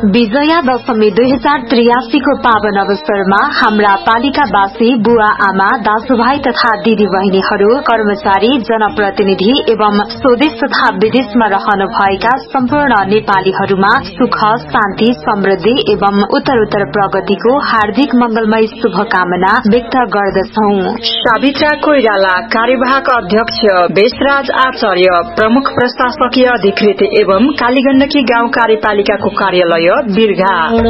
विजया दशमी 2083 को पावन अवसरमा हाम्रा पालिकावासी बुवा आमा दाजुभाइ तथा दिदी बहिनीहरू कर्मचारी जनप्रतिनिधि एवं स्वदेश तथा विदेशमा रहनु भएका सम्पूर्ण नेपालीहरूमा सुख शान्ति समृद्धि एवं उत्तरोत्तर प्रगतिको हार्दिक मंगलमय शुभकामना व्यक्त गर्दछौ। सावित्रा कोइराला कार्यवाहक अध्यक्ष बेसराज आचार्य प्रमुख प्रशासकीय अधिकृत एवं कालीगण्डकी गाउँ कार्यपालिकाको कार्यालय बिरघा।